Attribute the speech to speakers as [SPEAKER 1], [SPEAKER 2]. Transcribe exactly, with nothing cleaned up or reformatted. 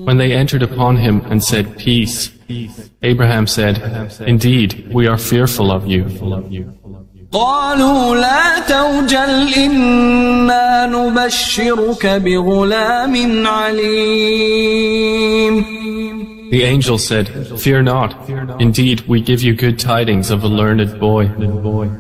[SPEAKER 1] When they entered upon him and said, "Peace," Abraham said, "Indeed, we are fearful of you."
[SPEAKER 2] قالوا لا توجل إنا نبشرك بغلام عليم.
[SPEAKER 1] The angel said, "Fear not. Indeed, we give you good tidings of a learned boy."